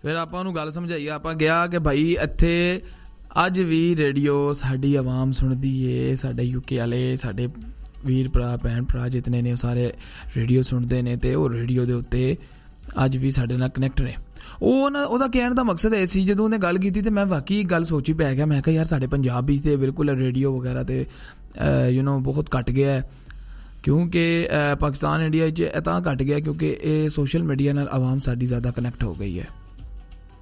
ਫਿਰ ਆਪਾਂ ਉਹਨੂੰ ਗੱਲ ਸਮਝਾਈ, ਆਪਾਂ ਕਿਹਾ ਕਿ ਭਾਈ ਇੱਥੇ ਅੱਜ ਵੀ ਰੇਡੀਓ ਸਾਡੀ ਆਵਾਮ ਸੁਣਦੀ ਏ, ਸਾਡੇ UK ਵਾਲੇ ਸਾਡੇ ਵੀਰ ਭਰਾ ਭੈਣ ਭਰਾ ਜਿਤਨੇ ਨੇ ਉਹ ਸਾਰੇ ਰੇਡੀਓ ਸੁਣਦੇ ਨੇ ਅਤੇ ਉਹ ਰੇਡੀਓ ਦੇ ਉੱਤੇ ਅੱਜ ਵੀ ਸਾਡੇ ਨਾਲ ਕਨੈਕਟ ਨੇ। ਉਹਦਾ ਕਹਿਣ ਦਾ ਮਕਸਦ ਇਹ ਸੀ, ਜਦੋਂ ਉਹਨੇ ਗੱਲ ਕੀਤੀ ਤਾਂ ਮੈਂ ਵਾਕਈ ਗੱਲ ਸੋਚੀ ਪੈ ਗਿਆ। ਮੈਂ ਕਿਹਾ ਯਾਰ ਸਾਡੇ ਪੰਜਾਬ ਵਿੱਚ ਤਾਂ ਬਿਲਕੁਲ ਰੇਡੀਓ ਵਗੈਰਾ ਤਾਂ ਬਹੁਤ ਘੱਟ ਗਿਆ ਹੈ, ਕਿਉਂਕਿ ਪਾਕਿਸਤਾਨ ਇੰਡੀਆ 'ਚ ਤਾਂ ਘੱਟ ਗਿਆ ਕਿਉਂਕਿ ਇਹ ਸੋਸ਼ਲ ਮੀਡੀਆ ਨਾਲ ਆਵਾਮ ਸਾਡੀ ਜ਼ਿਆਦਾ ਕਨੈਕਟ ਹੋ ਗਈ ਹੈ।